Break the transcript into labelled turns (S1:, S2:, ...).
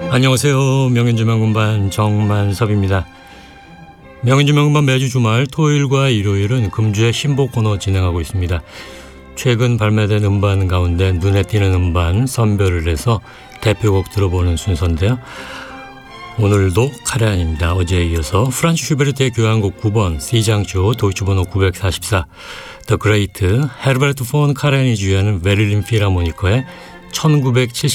S1: 안녕하세요. 명인주명음반 정만섭입니다. 명인주명음반 매주 주말 토요일과 일요일은 금주의 신보 코너 진행하고 있습니다. 최근 발매된 음반 가운데 눈에 띄는 음반 선별을 해서 대표곡 들어보는 순서인데요. 오늘도 카레안입니다. 어제에 이어서 프란츠 슈베르트의 교향곡 9번 C장조 도이치 번호 944 The Great 헤르베르트 폰 카레안이 주연하는 베를린 필하모니커의 1970